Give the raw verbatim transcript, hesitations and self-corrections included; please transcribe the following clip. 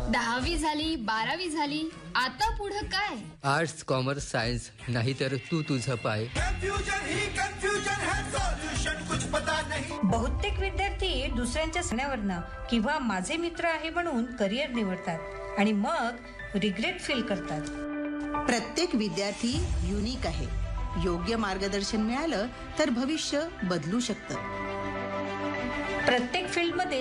दहावी झाली, बारावी झाली, आता पुढं काय? आर्ट्स, कॉमर्स, सायन्स, नाहीतर तू तुझं पाय. कन्फ्युजन ही कन्फ्युजन है, सॉल्यूशन कुछ पता नहीं. बहुतेक विद्यार्थी दुसऱ्यांच्या सांगण्यावरनं किंवा माझे मित्र आहे म्हणून करिअर निवडतात आणि मग रिग्रेट फील करतात. प्रत्येक विद्यार्थी युनिक आहे. योग्य मार्गदर्शन मिळालं तर भविष्य बदलू शकतं. प्रत्येक फील्डमध्ये